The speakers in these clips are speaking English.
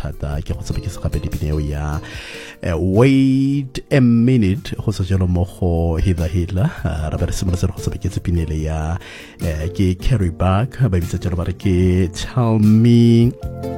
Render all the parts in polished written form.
thata ke go tsebe ke se gape dipineo ya wait a minute go se jalo mo go Heather Hitler ra ba re simolola se go tsebe ke tsepinele ya ke Carrie Buck ba bitsa jalo ba re ke tell me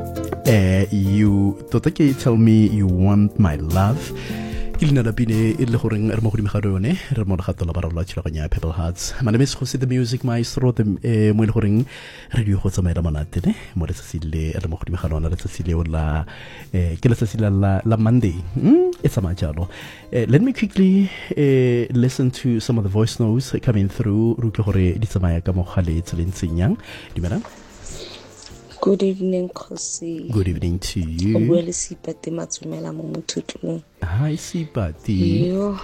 tell me you want my love ke lena la pine e le goreng re mo godimo ga yone re mo ga tola bara la tshilaganya Purple Hearts my name is Jose the Music Maestro mo le goreng re di go tsamaela monate ne mo re tsile re mo godimo ga lona re tsile la ke le tsile la Monday it's a majalo let me quickly listen to some of the voice notes coming through ru ke gore di tsamaya ka mo gale tseleng yang dimela. Good evening, Kosi. Good evening to you. Hi, Sipati.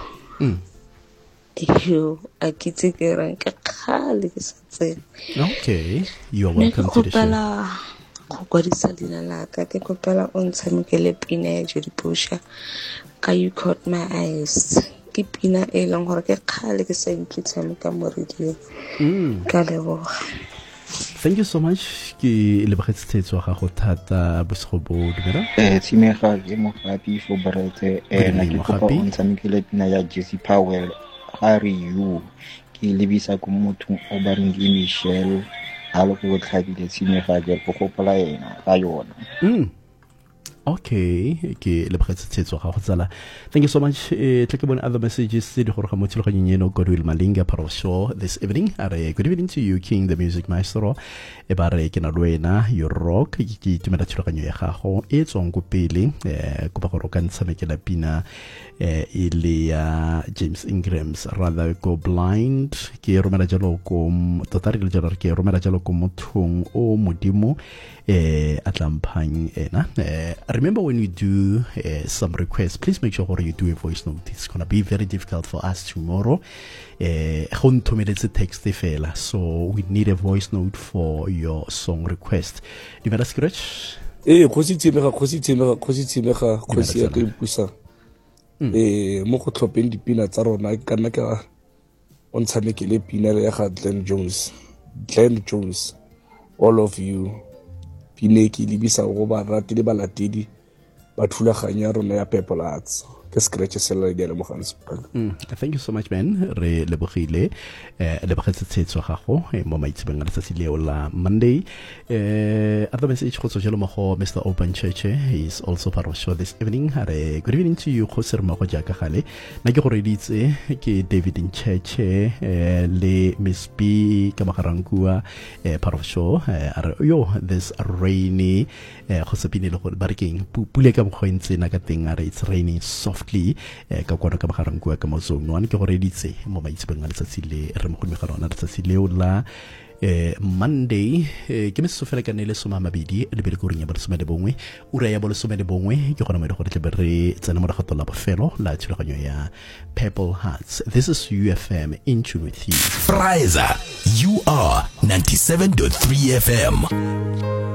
Okay, you are welcome to the show. You caught my eyes. Thank you so much. Ke lebagetse tsetso ga go thata bosgobo dumela. Tsimega ke mo happy for birthday na ke kopa o ntsamekele pina ya Jesse Powell. Are you? Ke lebisa go motho o ba reng ke Michelle. Ha lo go tlhabile tsimega ke go gopola ena ka yona. Okay, ke lebagetse tsetso ga go tsala. Thank you so much. Take one other messages di gore ga motho le ganyeno Godwill Malinga part of show this evening. Are good evening to you King the Music Maestro. E bare ke na lwena you rock ke tumela tshologanyo ya gago e tsong go pele go ba go roka ntsamekela pina ile ya James Ingram's Rather Go Blind ke romela jalo go totari le jalo ke romela jalo go mothong o modimo atlamphang ena remember when you do some requests please make sure you do a voice note. It's going to be very difficult for us tomorrow go nthomeletse text fela so we need a voice note for your song request. Dimela scratch khosi tsimega khosi ya ke pusa mo go tlhopeng dipina tsa rona ka nna ka o ntshamekele pina ya ga Glenn Jones all of you pine ke libisa go ba rate le balatedi ba thulaganya rona ya Purple Hearts ke scratch sela le mo Gansburg. Thank you so much man re lebogile le bagetse tsetso gago mo maitsebeng a letsatsi leo la Monday. Other message go tsojelo mo go Mr. Open Church is also part of show this evening. Good evening to you Jose mo go jaka gale na ke gore ditse ke David in Church le Miss B ka magarangkua part of show yo this rainy go sepine le go barking pule ka mogwentse na ka teng it's raining softly ka kwana ka magarangkua ka mozong one ke gore ditse mo maitsebeng a letsatsi le re mo go megala ona letsatsi leo la Monday ke me sofela ka nele soma mabedi le bele go renya ba soma le bongwe ura ya bo le soma le bongwe ke gona mo le gore tle re tsena mo gato la bofelo la thulaganyo ya Purple Hearts. This is UFM in tune with you. Friza, you are 97.3 FM.